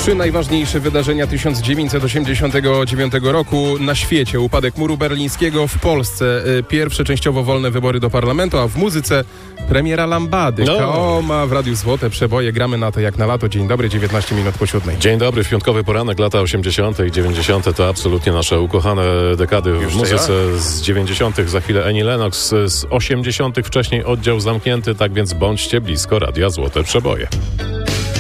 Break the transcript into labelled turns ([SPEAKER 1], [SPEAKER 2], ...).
[SPEAKER 1] Trzy najważniejsze wydarzenia 1989 roku na świecie. Upadek muru berlińskiego, w Polsce pierwsze częściowo wolne wybory do parlamentu, a w muzyce premiera Lambady. KO ma w Radiu Złote Przeboje. Gramy na to jak na lato. Dzień dobry, 19 minut po 7.
[SPEAKER 2] Dzień dobry, w piątkowy poranek, lata 80. i 90. to absolutnie nasze ukochane dekady w muzyce. Z 90. za chwilę Annie Lennox, z 80. wcześniej oddział zamknięty, tak więc bądźcie blisko Radia Złote Przeboje.